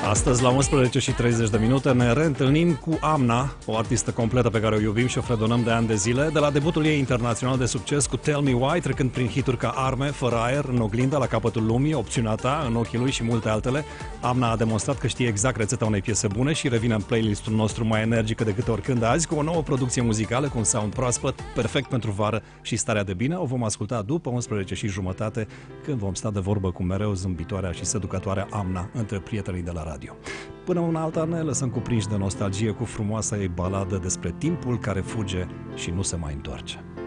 Astăzi, la 11:30 ne reîntâlnim cu Amna, o artistă completă pe care o iubim și o fredonăm de ani de zile, de la debutul ei internațional de succes cu Tell Me Why, trecând prin hituri ca Arme, Fără aer, În oglindă, La capătul lumii, Opțiunea ta, În ochii lui și multe altele. Amna a demonstrat că știe exact rețeta unei piese bune și revine în playlistul nostru mai energică decât oricând azi, cu o nouă producție muzicală, cu un sound proaspăt, perfect pentru vară și starea de bine. O vom asculta după 11:30, când vom sta de vorbă cu mereu zâmbitoarea și seducătoarea Amna între prietenii de la radio. Până una alta ne lăsăm cuprinși de nostalgie cu frumoasa ei baladă despre timpul care fuge și nu se mai întoarce.